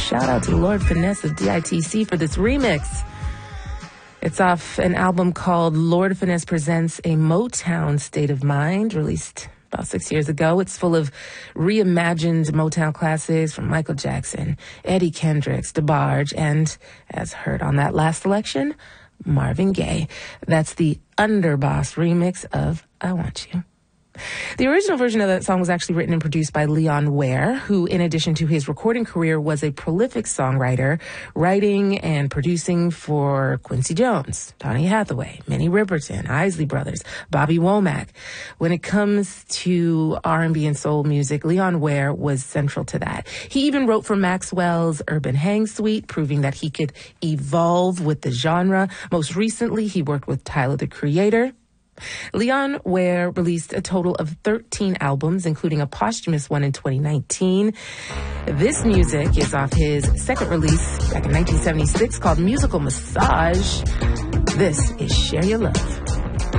shout out to Lord Finesse of DITC for this remix. It's off an album called Lord Finesse Presents a Motown State of Mind, released about 6 years ago. It's full of reimagined Motown classics from Michael Jackson, Eddie Kendricks, DeBarge, and, as heard on that last selection, Marvin Gaye. That's the Underboss remix of I Want You. The original version of that song was actually written and produced by Leon Ware, who, in addition to his recording career, was a prolific songwriter, writing and producing for Quincy Jones, Donny Hathaway, Minnie Riperton, Isley Brothers, Bobby Womack. When it comes to R&B and soul music, Leon Ware was central to that. He even wrote for Maxwell's Urban Hang Suite, proving that he could evolve with the genre. Most recently, he worked with Tyler, the Creator. Leon Ware released a total of 13 albums, including a posthumous one in 2019. This music is off his second release back in 1976 called Musical Massage. This is Share Your Love.